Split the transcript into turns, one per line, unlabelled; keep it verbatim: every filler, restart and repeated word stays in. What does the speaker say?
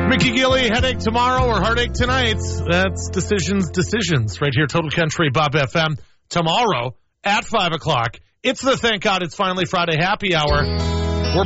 Mickey Gilley, headache tomorrow or heartache tonight. That's Decisions, Decisions. Right here, Total Country, Bob F M. Tomorrow at five o'clock, it's the Thank God It's Finally Friday happy hour.